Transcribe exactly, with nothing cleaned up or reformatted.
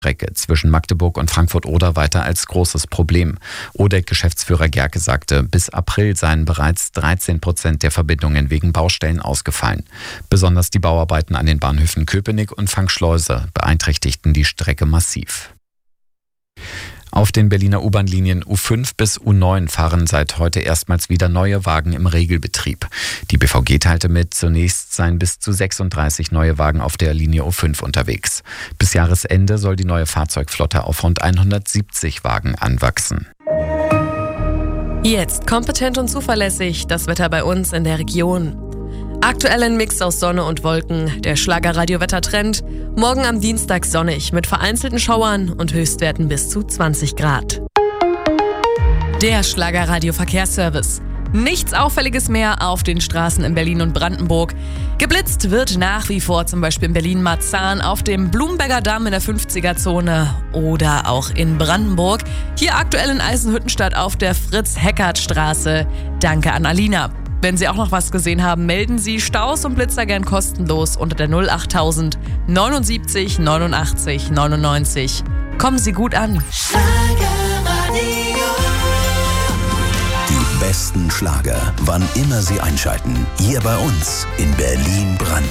Strecke zwischen Magdeburg und Frankfurt-Oder weiter als großes Problem. O D E C-Geschäftsführer Gerke sagte, bis April seien bereits dreizehn Prozent der Verbindungen wegen Baustellen ausgefallen. Besonders die Bauarbeiten an den Bahnhöfen Köpenick und Frankschleuse beeinträchtigten die Strecke massiv. Auf den Berliner U-Bahn-Linien U fünf bis U neun fahren seit heute erstmals wieder neue Wagen im Regelbetrieb. Die B V G teilte mit, zunächst seien bis zu sechsunddreißig neue Wagen auf der Linie U fünf unterwegs. Bis Jahresende soll die neue Fahrzeugflotte auf rund hundertsiebzig Wagen anwachsen. Jetzt kompetent und zuverlässig das Wetter bei uns in der Region. Aktuell ein Mix aus Sonne und Wolken, der Schlagerradio-Wettertrend. Morgen am Dienstag sonnig mit vereinzelten Schauern und Höchstwerten bis zu zwanzig Grad. Der Schlagerradio-Verkehrsservice. Nichts Auffälliges mehr auf den Straßen in Berlin und Brandenburg. Geblitzt wird nach wie vor zum Beispiel in Berlin-Marzahn auf dem Blumberger Damm in der fünfziger-Zone oder auch in Brandenburg. Hier aktuell in Eisenhüttenstadt auf der Fritz-Heckert-Straße. Danke an Alina. Wenn Sie auch noch was gesehen haben, melden Sie Staus und Blitzer gern kostenlos unter der null achttausend neunundsiebzig neunundachtzig neunundneunzig. Kommen Sie gut an. Die besten Schlager, wann immer Sie einschalten. Hier bei uns in Berlin-Brandenburg.